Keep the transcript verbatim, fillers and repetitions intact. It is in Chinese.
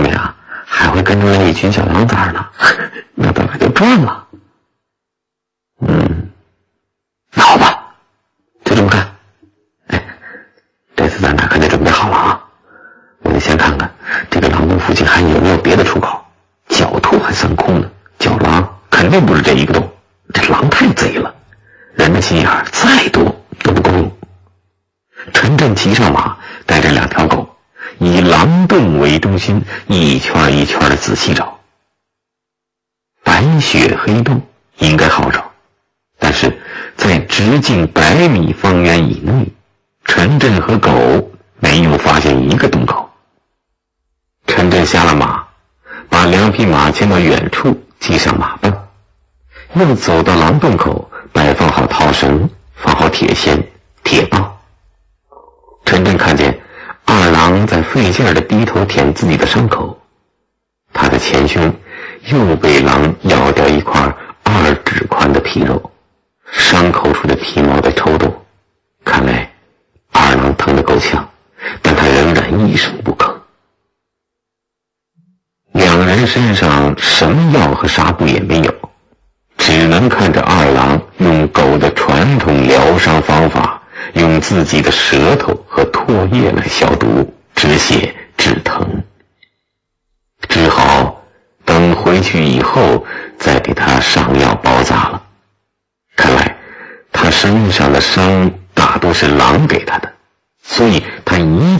面啊还会跟着一群小狼崽呢，那大概就赚了。嗯，那好吧，就这么干。哎，这次咱俩可得准备好了啊！我得先看看这个狼洞附近还有没有别的出口。狡兔还算空呢，狡狼肯定不是这一个洞。这狼太贼了，人的心眼儿再多都不够用。陈震骑上马，带着两条狗，以狼洞为中心，一圈一圈的仔细找。白雪黑洞应该好找，但是在直径百米方圆以内，陈震和狗没有发现一个洞口。陈震下了马，把两匹马牵到远处，系上马绊，又走到狼洞口，摆放好套绳，放好铁锨、铁棒。陈震看见二郎在费劲儿地低头舔自己的伤口，他的前胸又被狼咬掉一块二指宽的皮肉，伤口处的皮毛在抽动，看来二郎疼得够呛，但他仍然一声不吭。两人身上什么药和纱布也没有，只能看着二郎用狗的传统疗伤方法，用自己的舌头和唾液来消毒、止血、止疼。只好等回去以后再给他上药包扎了。看来他身上的伤大多是狼给他的，所以他一